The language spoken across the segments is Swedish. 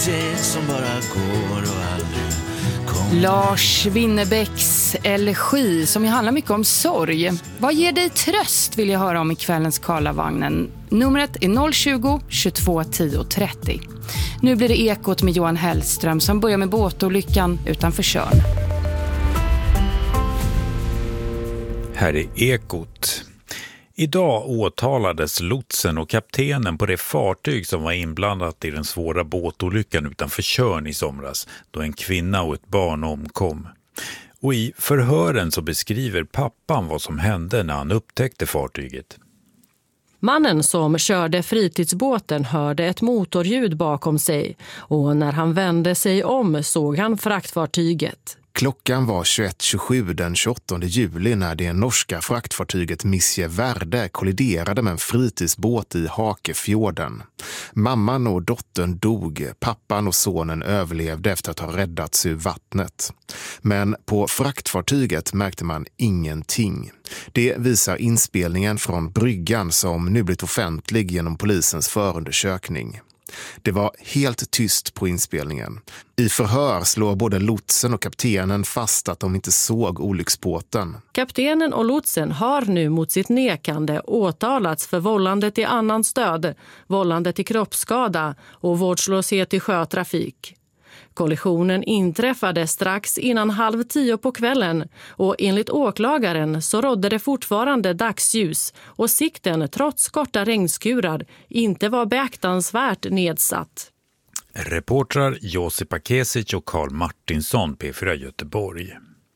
Som bara går och aldrig kommer. Lars Winnerbäcks Elegi, som ju handlar mycket om sorg. Vad ger dig tröst, vill jag höra om i kvällens Karlavagnen. Numret är 020 22 10 30. Nu blir det Ekot med Johan Hellström som börjar med båtolyckan utanför Tjörn. Här är Ekot. Idag åtalades lotsen och kaptenen på det fartyg som var inblandat i den svåra båtolyckan utanför Tjörn i somras, då en kvinna och ett barn omkom. Och i förhören så beskriver pappan vad som hände när han upptäckte fartyget. Mannen som körde fritidsbåten hörde ett motorljud bakom sig och när han vände sig om såg han fraktfartyget. Klockan var 21.27 den 28 juli när det norska fraktfartyget Misje Värde kolliderade med en fritidsbåt i Hakefjorden. Mamman och dottern dog, pappan och sonen överlevde efter att ha räddats ur vattnet. Men på fraktfartyget märkte man ingenting. Det visar inspelningen från bryggan som nu blivit offentlig genom polisens förundersökning. Det var helt tyst på inspelningen. I förhör slår både lotsen och kaptenen fast att de inte såg olycksbåten. Kaptenen och lotsen har nu mot sitt nekande åtalats för vållande till annans död, vållande till kroppsskada och vårdslöshet i sjötrafik. Kollisionen inträffade strax innan 9:30 på kvällen och enligt åklagaren så rådde det fortfarande dagsljus och sikten trots korta regnskurar inte var beaktansvärt nedsatt. Reportrar Josipa Kesic och Karl Martinsson, P4 Göteborg.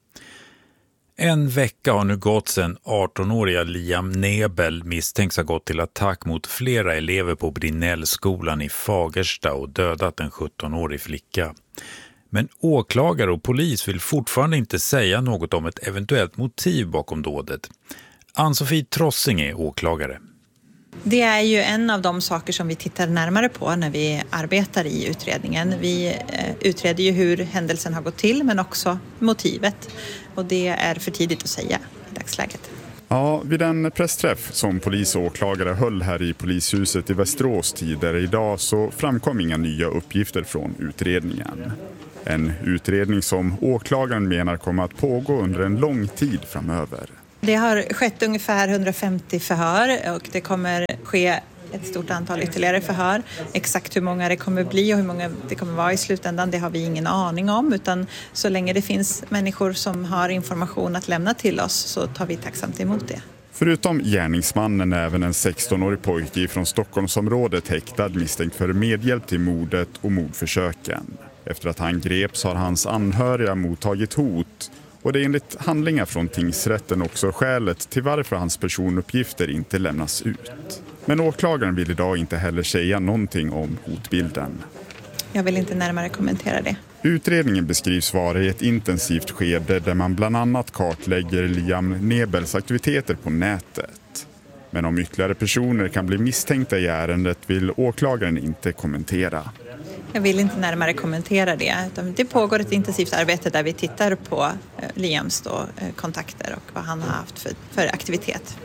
En vecka har nu gått sedan 18-åriga Liam Nebel misstänks ha gått till attack mot flera elever på Brinellskolan i Fagersta och dödat en 17-årig flicka. Men åklagare och polis vill fortfarande inte säga något om ett eventuellt motiv bakom dådet. Ann-Sofie Trossing är åklagare. Det är ju en av de saker som vi tittar närmare på när vi arbetar i utredningen. Vi utreder ju hur händelsen har gått till men också motivet. Och det är för tidigt att säga i dagsläget. Ja, vid en pressträff som polis och åklagare höll här i polishuset i Västerås tidigare idag så framkom inga nya uppgifter från utredningen. En utredning som åklagaren menar kommer att pågå under en lång tid framöver. Det har skett ungefär 150 förhör och det kommer ske ett stort antal ytterligare förhör. Exakt hur många det kommer bli och hur många det kommer vara i slutändan, det har vi ingen aning om. Utan så länge det finns människor som har information att lämna till oss så tar vi tacksamt emot det. Förutom gärningsmannen är även en 16-årig pojke från Stockholmsområdet häktad misstänkt för medhjälp till mordet och mordförsöken. Efter att han greps har hans anhöriga mottagit hot. Och det är enligt handlingar från tingsrätten också skälet till varför hans personuppgifter inte lämnas ut. Men åklagaren vill idag inte heller säga någonting om hotbilden. Jag vill inte närmare kommentera det. Utredningen beskrivs vara i ett intensivt skede där man bland annat kartlägger Liam Nebels aktiviteter på nätet. Men om ytterligare personer kan bli misstänkta i ärendet vill åklagaren inte kommentera. Jag vill inte närmare kommentera det. Utan det pågår ett intensivt arbete där vi tittar på Liams kontakter och vad han har haft för aktivitet.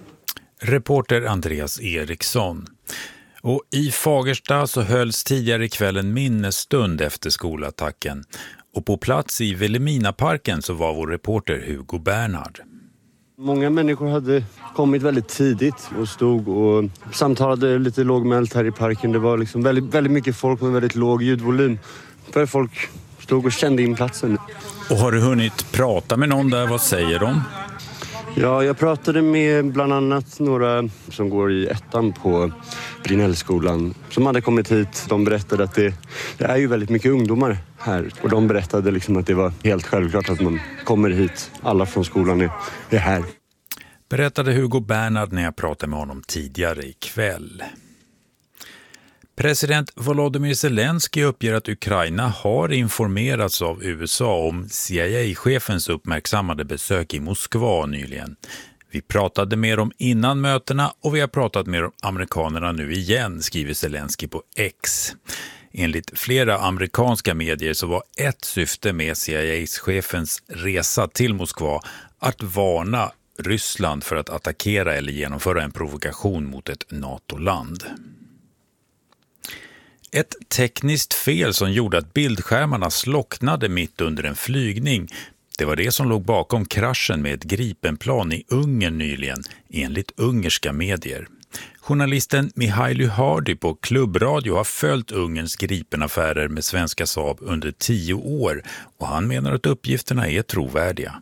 Reporter Andreas Eriksson. Och i Fagersta så hölls tidigare ikväll en minnesstund efter skolattacken. Och på plats i Vilhelminaparken så var vår reporter Hugo Bernhard. Många människor hade kommit väldigt tidigt och stod och samtalade lite lågmält här i parken. Det var liksom väldigt mycket folk med väldigt låg ljudvolym. För folk stod och kände in platsen. Och har du hunnit prata med någon där? Vad säger de? Ja, jag pratade med bland annat några som går i ettan på Brinellskolan som hade kommit hit. De berättade att det är ju väldigt mycket ungdomar här. Och de berättade liksom att det var helt självklart att man kommer hit. Alla från skolan är här. Berättade Hugo Bernhard när jag pratade med honom tidigare ikväll. President Volodymyr Zelensky uppger att Ukraina har informerats av USA om CIA-chefens uppmärksammade besök i Moskva nyligen. Vi pratade mer om innan mötena och vi har pratat mer om amerikanerna nu igen, skriver Zelensky på X. Enligt flera amerikanska medier så var ett syfte med CIA-chefens resa till Moskva att varna Ryssland för att attackera eller genomföra en provokation mot ett NATO-land. Ett tekniskt fel som gjorde att bildskärmarna slocknade mitt under en flygning. Det var det som låg bakom kraschen med ett Gripenplan i Ungern nyligen, enligt ungerska medier. Journalisten Mihaly Hardy på klubbradio har följt Ungerns Gripenaffärer med svenska Saab under 10 år och han menar att uppgifterna är trovärdiga.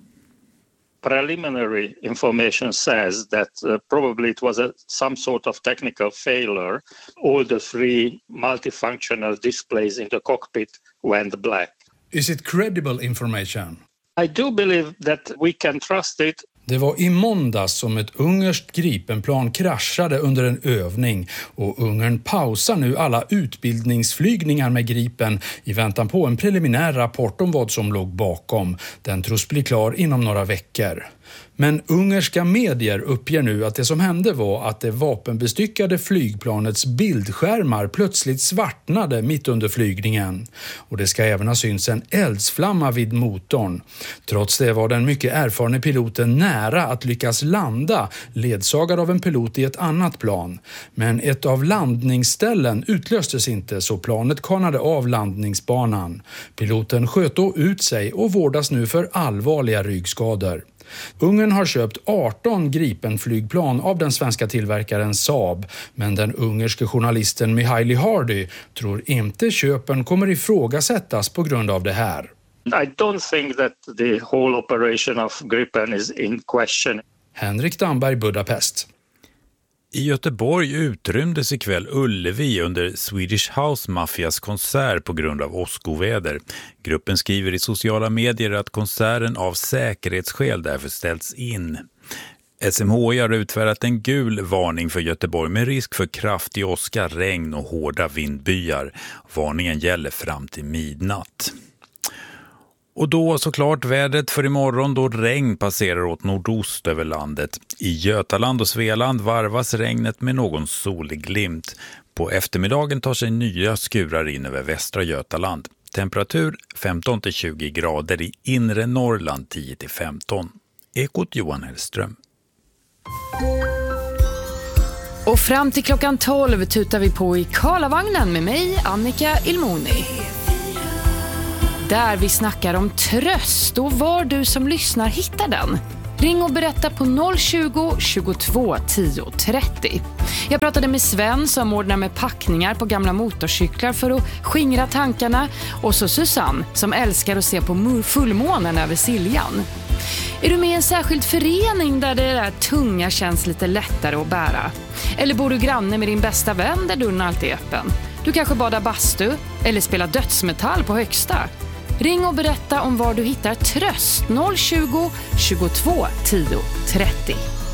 Preliminary information says that probably it was some sort of technical failure. All the 3 multifunctional displays in the cockpit went black. Is it credible information? I do believe that we can trust it. Det var i måndags som ett ungerskt Gripenplan kraschade under en övning och Ungern pausar nu alla utbildningsflygningar med Gripen i väntan på en preliminär rapport om vad som låg bakom. Den tros bli klar inom några veckor. Men ungerska medier uppger nu att det som hände var att det vapenbestyckade flygplanets bildskärmar plötsligt svartnade mitt under flygningen. Och det ska även ha synts en eldsflamma vid motorn. Trots det var den mycket erfarne piloten nära att lyckas landa, ledsagad av en pilot i ett annat plan. Men ett av landningsställen utlöstes inte så planet kanade av landningsbanan. Piloten sköt då ut sig och vårdas nu för allvarliga ryggskador. Ungern har köpt 18 Gripenflygplan av den svenska tillverkaren Saab, men den ungerske journalisten Mihaly Hardy tror inte köpen kommer ifrågasättas på grund av det här. I don't think that the whole operation of Gripen is in question. Henrik Damberg, Budapest. I Göteborg utrymdes ikväll Ullevi under Swedish House Mafias konsert på grund av åskoväder. Gruppen skriver i sociala medier att konserten av säkerhetsskäl därför ställts in. SMHI har utfärdat en gul varning för Göteborg med risk för kraftig åska, regn och hårda vindbyar. Varningen gäller fram till midnatt. Och då såklart vädret för imorgon då regn passerar åt nordost över landet. I Götaland och Svealand varvas regnet med någon solig glimt. På eftermiddagen tar sig nya skurar in över västra Götaland. Temperatur 15-20 grader i inre Norrland 10-15. Ekot Johan Hellström. Och fram till klockan 12 tutar vi på i Karlavagnen med mig, Annika Ilmoni. Där vi snackar om tröst och var du som lyssnar hittar den. Ring och berätta på 020 22 10 30. Jag pratade med Sven som ordnar med packningar på gamla motorcyklar för att skingra tankarna. Och så Susanne som älskar att se på fullmånen över Siljan. Är du med i en särskild förening där det där tunga känns lite lättare att bära? Eller bor du granne med din bästa vän där dörren alltid är öppen? Du kanske badar bastu eller spelar dödsmetall på högsta? Ring och berätta om var du hittar tröst 020 22 10 30.